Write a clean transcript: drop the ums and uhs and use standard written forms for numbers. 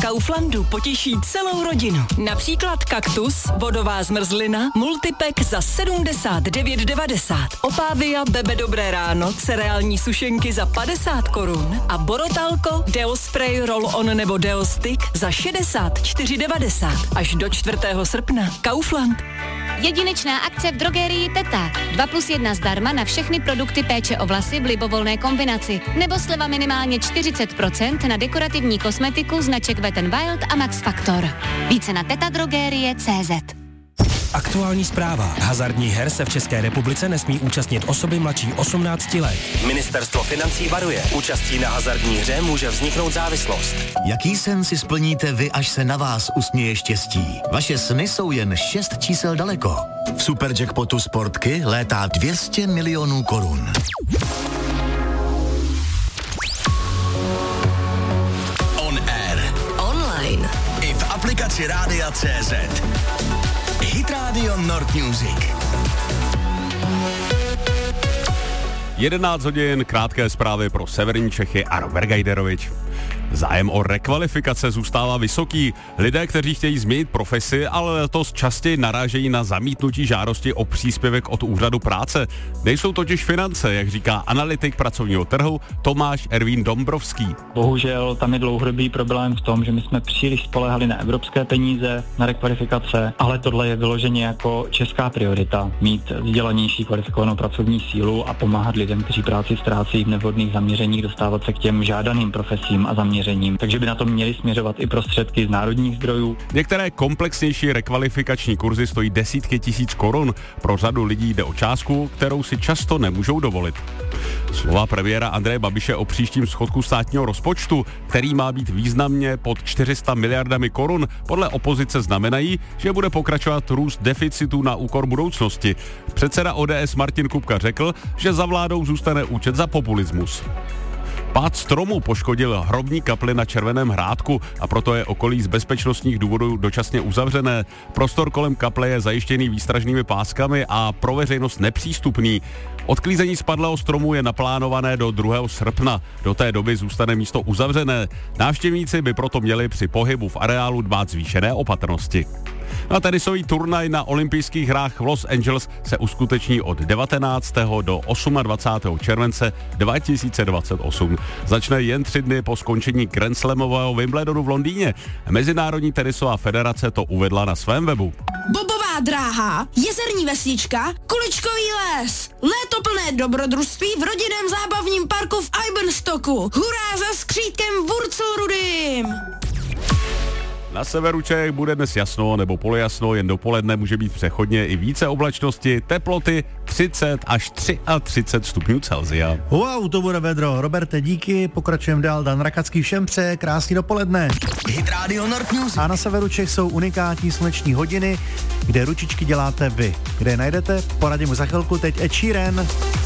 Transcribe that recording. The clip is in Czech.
Kauflandu potěší celou rodinu. Například kaktus, vodová zmrzlina, multipack za 79,90. Opávia Bebe Dobré ráno, cereální sušenky za 50 korun a Borotalko, Deo Spray Roll-On nebo Deo Stick za 64,90. Až do 4. srpna. Kaufland. Jedinečná akce v drogerii Teta. 2+1 zdarma na všechny produkty péče o vlasy v libovolné kombinaci. Nebo sleva minimálně 40% na dekorativní kosmetiku značek Wet n Wild a Max Factor. Více na tetadrogerie.cz. Aktuální zpráva. Hazardních her se v České republice nesmí účastnit osoby mladší 18 let. Ministerstvo financí varuje. Účastí na hazardní hře může vzniknout závislost. Jaký sen si splníte vy, až se na vás usměje štěstí? Vaše sny jsou jen 6 čísel daleko. V Superjackpotu Sportky létá 200 milionů korun. On air. Online. I v aplikaci Rádia.cz. Hit Radio Nord Music. 11 hodin, krátké zprávy pro severní Čechy a Robert Gajderovič. Zájem o rekvalifikace zůstává vysoký. Lidé, kteří chtějí změnit profesi, ale letos častěji narážejí na zamítnutí žádosti o příspěvek od úřadu práce. Nejsou totiž finance, jak říká analytik pracovního trhu Tomáš Ervín Dombrovský. Bohužel tam je dlouhodobý problém v tom, že my jsme příliš spoléhali na evropské peníze, na rekvalifikace, ale tohle je vyloženě jako česká priorita. Mít vzdělanější kvalifikovanou pracovní sílu a pomáhat lidem, kteří práci ztrácejí v nevhodných zaměřeních, dostávat se k těm žádaným profesím a zaměřením. Takže by na to měly směřovat i prostředky z národních zdrojů. Některé komplexnější rekvalifikační kurzy stojí desítky tisíc korun. Pro řadu lidí jde o částku, kterou si často nemůžou dovolit. Slova premiéra Andreje Babiše o příštím schodku státního rozpočtu, který má být významně pod 400 miliardami korun, podle opozice znamenají, že bude pokračovat růst deficitu na úkor budoucnosti. Předseda ODS Martin Kupka řekl, že za vládou zůstane účet za populismus. Pád stromu poškodil hrobní kapli na Červeném Hrádku a proto je okolí z bezpečnostních důvodů dočasně uzavřené. Prostor kolem kaple je zajištěný výstražnými páskami a pro veřejnost nepřístupný. Odklízení spadlého stromu je naplánované do 2. srpna. Do té doby zůstane místo uzavřené. Návštěvníci by proto měli při pohybu v areálu dbát zvýšené opatrnosti. A tenisový turnaj na olympijských hrách v Los Angeles se uskuteční od 19. do 28. července 2028. Začne jen 3 dny po skončení Grand Slamového Wimbledonu v Londýně. Mezinárodní tenisová federace to uvedla na svém webu. Bobová dráha, jezerní vesnička, kuličkový les, léto plné dobrodružství v rodinném zábavním parku v Eibenstocku. Hurá za skřítkem Wurzelrudym! Na severu Čech bude dnes jasno nebo polojasno, jen dopoledne může být přechodně i více oblačnosti, teploty 30 až 33 stupňů Celsia. Wow, to bude vedro. Roberte, díky, pokračujeme dál. Dan Rakacký všem přeje krásný dopoledne. Hit Radio Nord Music. A na severu Čech jsou unikátní sluneční hodiny, kde ručičky děláte vy. Kde je najdete? Poradím za chvilku, teď Ed Sheeran.